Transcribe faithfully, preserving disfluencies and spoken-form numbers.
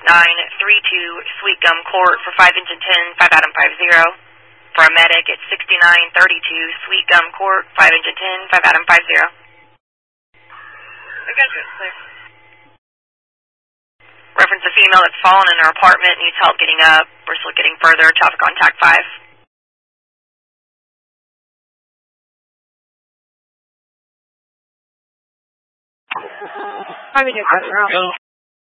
sixty-nine thirty-two Sweet Gum Court for five engine ten, five Adam five zero. For a medic, it's sixty-nine thirty-two Sweet Gum Court, five engine ten, five Adam five zero. I got you, clear. Reference a female that's fallen in her apartment, needs help getting up. We're still getting further, traffic on TAC five. Probably just